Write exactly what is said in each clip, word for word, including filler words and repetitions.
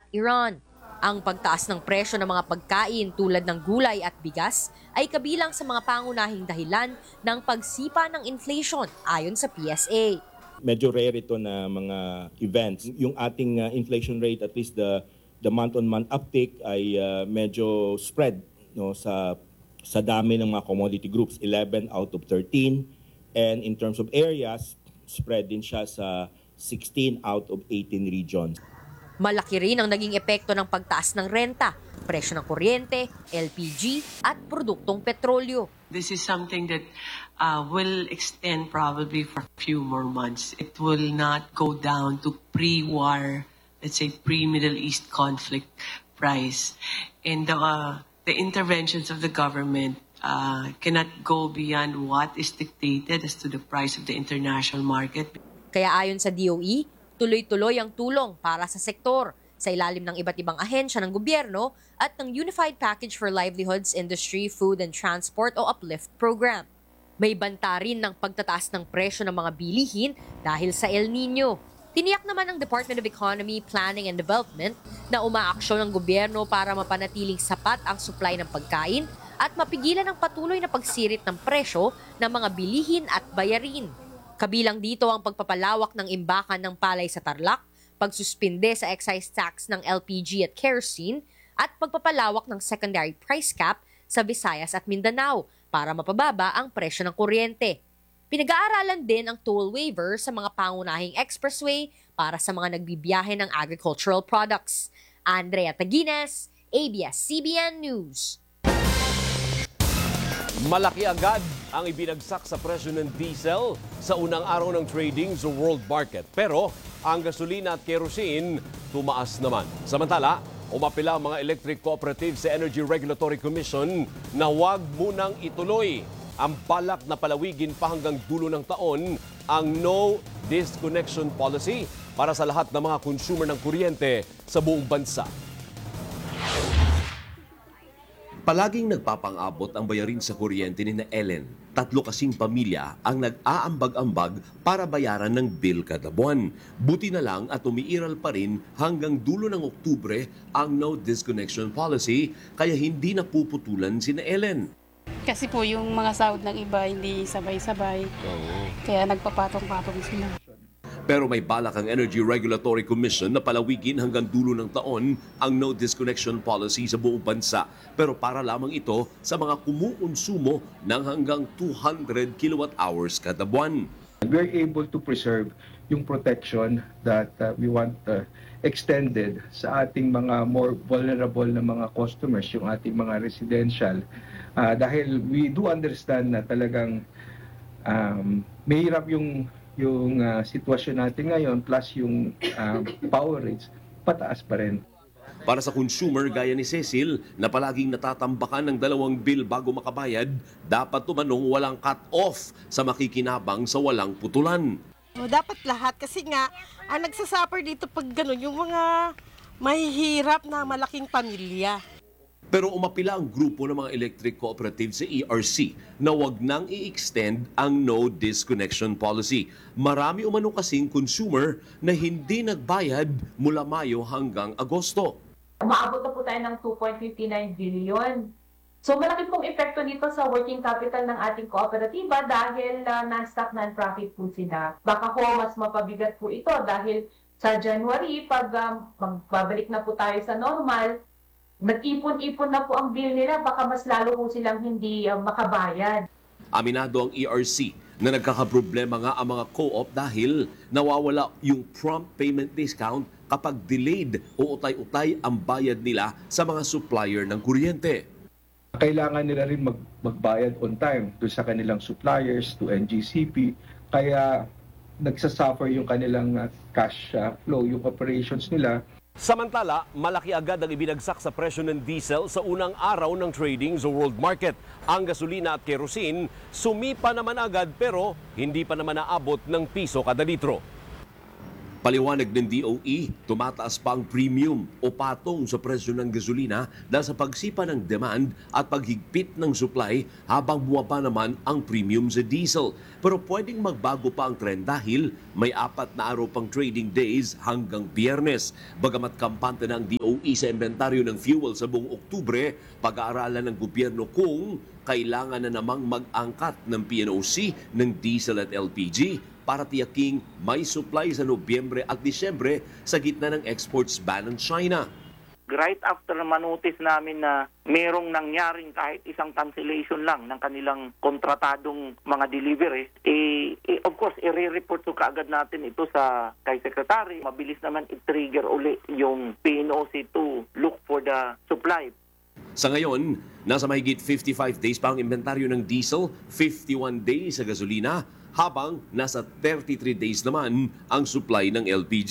Iran. Ang pagtaas ng presyo ng mga pagkain tulad ng gulay at bigas ay kabilang sa mga pangunahing dahilan ng pagsipa ng inflation ayon sa P S A. Medyo rare ito na mga events. Yung ating uh, inflation rate, at least the the month-on-month uptick ay uh, medyo spread no sa sa dami ng mga commodity groups, eleven out of thirteen, and in terms of areas, spread din siya sa sixteen out of eighteen regions. Malaki rin ang naging epekto ng pagtaas ng renta, presyo ng kuryente, L P G at produktong petrolyo. This is something that uh, will extend probably for a few more months. It will not go down to pre-war, let's say pre-Middle East conflict price. And the, uh, the interventions of the government uh, cannot go beyond what is dictated as to the price of the international market. Kaya ayon sa D O E, tuloy-tuloy ang tulong para sa sektor sa ilalim ng iba't ibang ahensya ng gobyerno at ng Unified Package for Livelihoods, Industry, Food and Transport o UPLIFT program. May banta rin ng pagtataas ng presyo ng mga bilihin dahil sa El Nino. Tiniyak naman ng Department of Economy, Planning and Development na umaaksyon ng gobyerno para mapanatiling sapat ang supply ng pagkain at mapigilan ang patuloy na pagsirit ng presyo ng mga bilihin at bayarin. Kabilang dito ang pagpapalawak ng imbakan ng palay sa Tarlac, pagsuspinde sa excise tax ng L P G at kerosene, at pagpapalawak ng secondary price cap sa Visayas at Mindanao para mapababa ang presyo ng kuryente. Pinag-aaralan din ang toll waiver sa mga pangunahing expressway para sa mga nagbibiyahe ng agricultural products. Andrea Taguines, A B S C B N News. Malaki agad ang ibinagsak sa presyo ng diesel sa unang araw ng trading sa world market. Pero ang gasolina at kerosene tumaas naman. Samantala, umapila ang mga electric cooperatives sa Energy Regulatory Commission na huwag munang ituloy ang balak na palawigin pa hanggang dulo ng taon ang no disconnection policy para sa lahat ng mga consumer ng kuryente sa buong bansa. Palaging nagpapang-abot ang bayarin sa kuryente ni na Ellen. Tatlo kasing pamilya ang nag-aambag-ambag para bayaran ng bill kada buwan. Buti na lang at umiiral pa rin hanggang dulo ng Oktubre ang no disconnection policy kaya hindi napuputulan si na Ellen. Kasi po yung mga sahod ng iba hindi sabay-sabay. Oo. Kaya nagpapatong-patong sila. Pero may balak ang Energy Regulatory Commission na palawigin hanggang dulo ng taon ang no disconnection policy sa buong bansa. Pero para lamang ito sa mga kumukonsumo ng hanggang two hundred kilowatt hours kada buwan. We are able to preserve yung protection that uh, we want uh, extended sa ating mga more vulnerable na mga customers, yung ating mga residential. Uh, dahil we do understand na talagang um, mahirap yung yung uh, sitwasyon natin ngayon plus yung uh, power rates, pataas pa rin. Para sa consumer gaya ni Cecil na palaging natatambakan ng dalawang bill bago makabayad, dapat tumanong walang cut-off sa makikinabang sa walang putulan. O, dapat lahat kasi nga, ang nagsasuffer dito pag gano'n, yung mga mahihirap na malaking pamilya. Pero umapila ang grupo ng mga electric cooperatives sa E R C na wag nang i-extend ang no disconnection policy. Marami umano kasing consumer na hindi nagbayad mula Mayo hanggang Agosto. Umaabot na po tayo ng two point five nine billion. So malaki pong epekto dito sa working capital ng ating kooperatiba dahil uh, non-stock non-profit po sila. Baka ho mas mapabigat po ito dahil sa January, pag um, magbabalik na po tayo sa normal, nag-ipon-ipon na po ang bill nila, baka mas lalo po silang hindi uh, makabayad. Aminado ang E R C na nagkakaproblema nga ang mga co-op dahil nawawala yung prompt payment discount kapag delayed o utay-utay ang bayad nila sa mga supplier ng kuryente. Kailangan nila rin mag magbayad on time to sa kanilang suppliers, to N G C P, kaya nagsasuffer yung kanilang uh, cash uh, flow, yung operations nila. Samantala, malaki agad ang ibinagsak sa presyo ng diesel sa unang araw ng trading sa world market. Ang gasolina at kerosene sumipa naman agad pero hindi pa naman naabot ng piso kada litro. Paliwanag ng D O E, tumataas pa ang premium o patong sa presyo ng gasolina dahil sa pagsipa ng demand at paghigpit ng supply habang bumaba naman ang premium sa diesel. Pero pwedeng magbago pa ang trend dahil may apat na araw pang trading days hanggang Biyernes. Bagamat kampante ng D O E sa inventaryo ng fuel sa buong Oktubre, pag-aaralan ng gobyerno kung kailangan na namang mag-angkat ng P N O C ng diesel at L P G para tiyaking may supply sa Nobyembre at Disyembre sa gitna ng exports ban ng China. Right after manotice namin na merong nangyaring kahit isang cancellation lang ng kanilang kontratadong mga deliveries, eh, eh, of course, i-report ko kaagad natin ito sa kay Secretary. Mabilis naman i-trigger uli yung P N O C to look for the supply. Sa ngayon, nasa mahigit fifty-five days pa ang inventaryo ng diesel, fifty-one days sa gasolina, habang nasa thirty-three days naman ang supply ng L P G.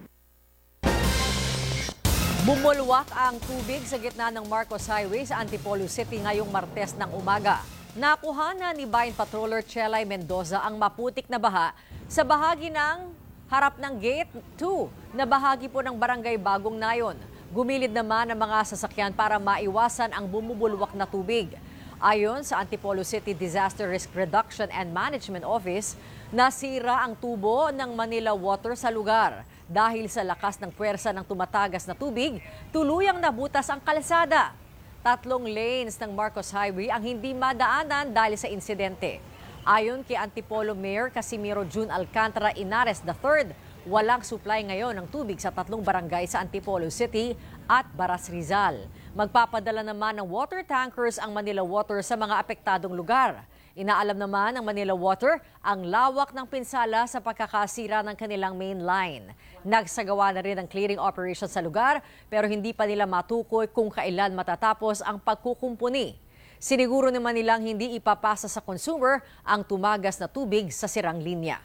Bumulwak ang tubig sa gitna ng Marcos Highway sa Antipolo City ngayong Martes ng umaga. Nakuha na ni Bayan Patroller Chelay Mendoza ang maputik na baha sa bahagi ng harap ng Gate two na bahagi po ng Barangay Bagong Nayon. Gumilid naman ang mga sasakyan para maiwasan ang bumubulwak na tubig. Ayon sa Antipolo City Disaster Risk Reduction and Management Office, nasira ang tubo ng Manila Water sa lugar. Dahil sa lakas ng puwersa ng tumatagas na tubig, tuluyang nabutas ang kalsada. Tatlong lanes ng Marcos Highway ang hindi madaanan dahil sa insidente. Ayon kay Antipolo Mayor Casimiro June Alcantara Inares the third, walang supply ngayon ng tubig sa tatlong barangay sa Antipolo City at Baras Rizal. Magpapadala naman ng water tankers ang Manila Water sa mga apektadong lugar. Inaalam naman ng Manila Water ang lawak ng pinsala sa pagkakasira ng kanilang main line. Nagsagawa na rin ang clearing operation sa lugar pero hindi pa nila matukoy kung kailan matatapos ang pagkukumpuni. Siniguro naman nilang hindi ipapasa sa consumer ang tumagas na tubig sa sirang linya.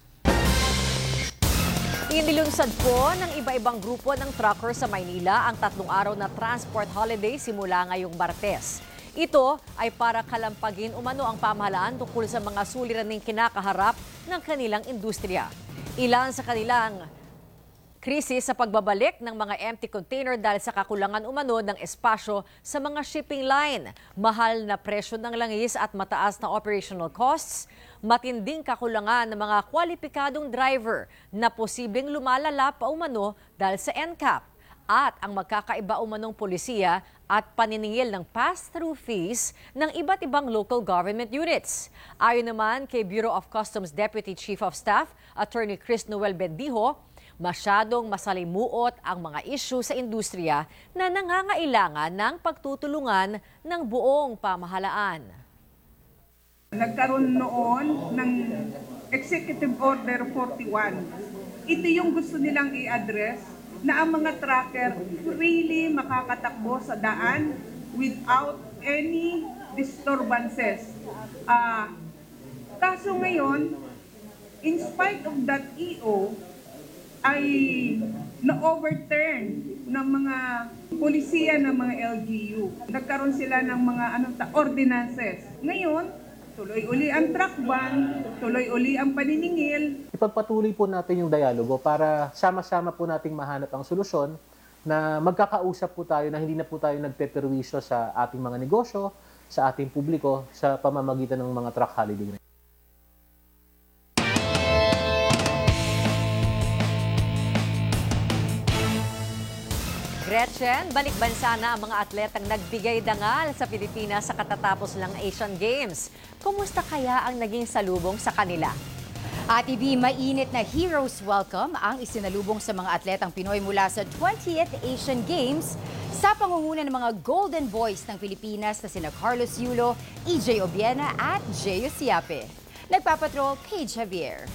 Inilunsad po ng iba-ibang grupo ng trucker sa Maynila ang tatlong araw na transport holiday simula ngayong Martes. Ito ay para kalampagin umano ang pamahalaan tungkol sa mga suliraning kinakaharap ng kanilang industriya. Ilan sa kanilang krisis sa pagbabalik ng mga empty container dahil sa kakulangan umano ng espasyo sa mga shipping line, mahal na presyo ng langis at mataas na operational costs, matinding kakulangan ng mga kwalipikadong driver na posibleng lumalala pa umano dahil sa N C A P, at ang magkakaiba umanong polisiya at paniningil ng pass-through fees ng iba't ibang local government units. Ayon naman kay Bureau of Customs Deputy Chief of Staff, Attorney Chris Noel Bendijo, masyadong masalimuot ang mga issue sa industriya na nangangailangan ng pagtutulungan ng buong pamahalaan. Nagkaroon noon ng Executive Order forty-one. Ito yung gusto nilang i-address na ang mga trucker freely makakatakbo sa daan without any disturbances. Uh, kaso ngayon, in spite of that E O, ay na-overturn ng mga polisiya ng mga L G U. Nagkaroon sila ng mga anong ta, ordinances. Ngayon, tuloy uli ang truck ban, tuloy uli ang paniningil. Ipagpatuloy po natin yung dialogo para sama-sama po nating mahanap ang solusyon na magkakausap po tayo na hindi na po tayo nagpeperwisyo sa ating mga negosyo, sa ating publiko, sa pamamagitan ng mga truck holiday. Gretchen, balik bansa na ang mga atletang nagbigay dangal sa Pilipinas sa katatapos lang Asian Games. Kumusta kaya ang naging salubong sa kanila? Ate B, mainit na heroes welcome ang isinalubong sa mga atletang Pinoy mula sa twentieth Asian Games sa pangunguna ng mga Golden Boys ng Pilipinas na sina Carlos Yulo, E J Obiena at Jeyo Siape. Nagpapatrol, Paige Javier.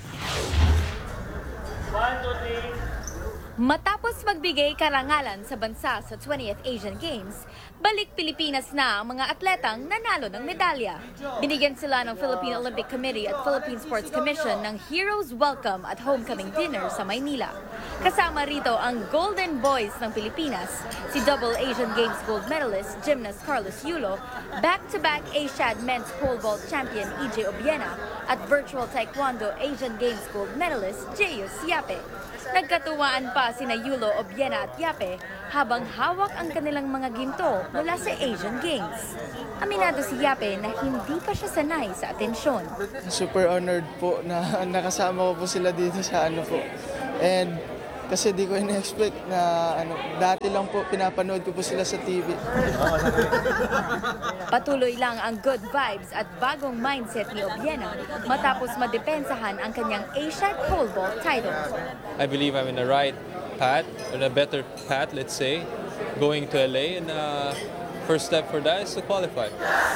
One, two, three. Matapos magbigay karangalan sa bansa sa twentieth Asian Games, balik Pilipinas na ang mga atletang nanalo ng medalya. Binigyan sila ng Philippine Olympic Committee at Philippine Sports Commission ng Heroes Welcome at Homecoming Dinner sa Maynila. Kasama rito ang Golden Boys ng Pilipinas, si double Asian Games gold medalist gymnast Carlos Yulo, back-to-back A S I A D men's pole vault champion E J Obiena, at virtual taekwondo Asian Games gold medalist Jeyo Siape. Nagkatuwaan pa sina Yulo, Obiena at Yape habang hawak ang kanilang mga ginto mula sa Asian Games. Aminado si Yape na hindi pa siya sanay sa atensyon. Super honored po na nakasama ko po sila dito sa ano po. And kasi di ko ina-expect na ano, dati lang po pinapanood ko po sila sa T V. Patuloy lang ang good vibes at bagong mindset ni Obiena matapos madepensahan ang kanyang Asian pole vault title. I believe I'm in the right path, in a better path, let's say, going to L A, and uh, first step for that is to qualify.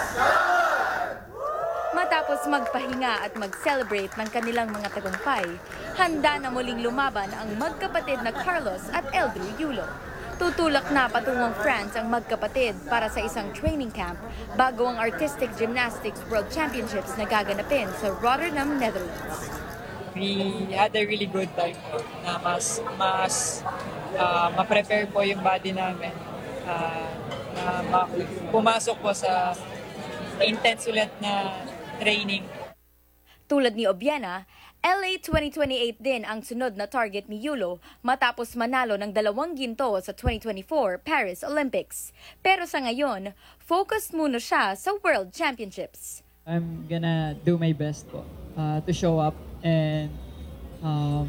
Matapos magpahinga at mag-celebrate ng kanilang mga tagumpay, handa na muling lumaban ang magkapatid na Carlos at Eldrew Yulo. Tutulak na patungong France ang magkapatid para sa isang training camp bago ang Artistic Gymnastics World Championships na gaganapin sa Rotterdam, Netherlands. We had a really good time po, na mas, mas uh, ma-prepare po yung body namin. Uh, na ma- pumasok po sa intense ulit na training. Tulad ni Obiena, L A twenty twenty-eight din ang sunod na target ni Yulo matapos manalo ng dalawang ginto sa twenty twenty-four Paris Olympics. Pero sa ngayon, focused muna siya sa World Championships. I'm gonna do my best po uh, to show up and um,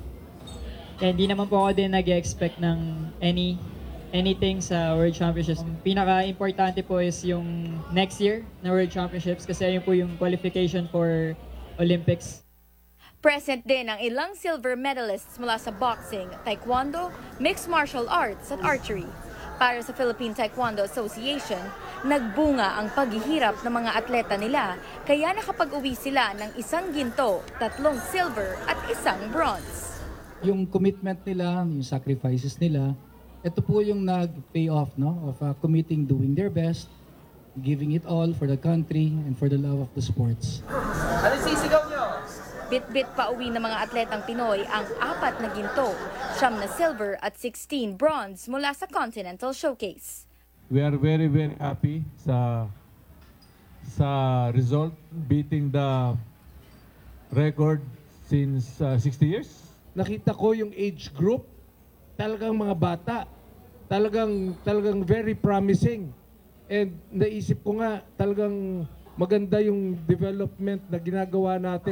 hindi naman po ako din nag-expect ng any anything sa World Championships. Pinaka-importante po is yung next year na World Championships kasi yun po yung qualification for Olympics. Present din ang ilang silver medalists mula sa boxing, taekwondo, mixed martial arts at archery. Para sa Philippine Taekwondo Association, nagbunga ang paghihirap ng mga atleta nila kaya nakapag-uwi sila ng isang ginto, tatlong silver at isang bronze. Yung commitment nila, yung sacrifices nila, ito po yung nag-pay off, no, of uh, committing, doing their best, giving it all for the country and for the love of the sports. Ano sisigaw nyo? Bit-bit pa uwi ng mga atletang Pinoy ang apat na ginto, siyam na silver at sixteen bronze mula sa Continental Showcase. We are very, very happy sa sa result, beating the record since uh, sixty years. Nakita ko yung age group, talagang mga bata, talagang talagang very promising. And naisip ko nga, talagang maganda yung development na ginagawa natin.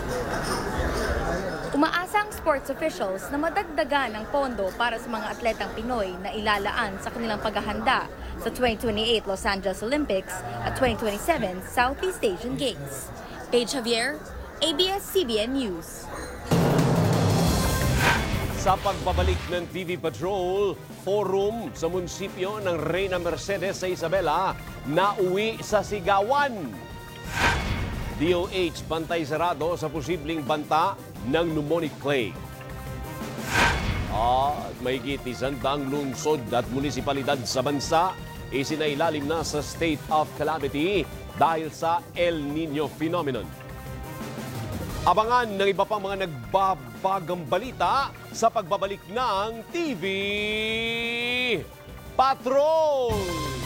Umaasa ang sports officials na madagdagan ang pondo para sa mga atletang Pinoy na ilalaan sa kanilang paghahanda sa twenty twenty-eight Los Angeles Olympics at twenty twenty-seven Southeast Asian Games. Paige Javier, A B S C B N News. Sa pagbabalik ng T V Patrol, forum sa munisipyo ng Reyna Mercedes sa Isabela, nauwi sa sigawan. D O H bantay sarado sa posibleng banta ng pneumonic plague. At may gitisandang lungsod at munisipalidad sa bansa isinailalim na sa state of calamity dahil sa El Nino phenomenon. Abangan ng iba pang mga nagbabagang balita sa pagbabalik ng T V Patrol!